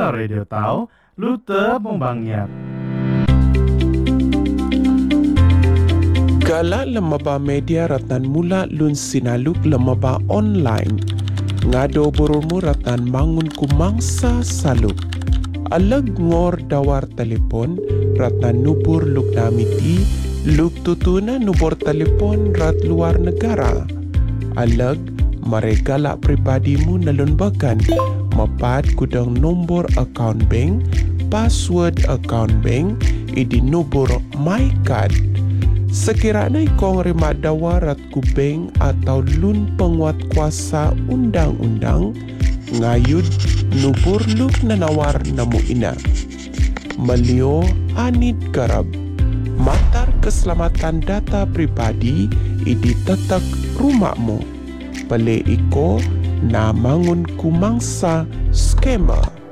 Mula radio tau, luta pembangyat. Gala lemaba media ratan mula lun sinaluk lemaba online. Ngado burulmu ratan mangun ku mangsa saluk. Alag ngor dawar telepon ratan nubur luk namiti, luk tutuna nubur telepon rat luar negara. Alag maregala pribadimu nalunbakan mapad kudang nombor account bank, password account bank, idi nubur my card. Sekiranya ikong remat dawarat ku bank atau lun penguat kuasa undang-undang, ngayud nubur luk nanawar namu ina. Melio anid garab, matar keselamatan data pribadi idi tetek rumahmu. Pele iko na mangun kumangsa skema.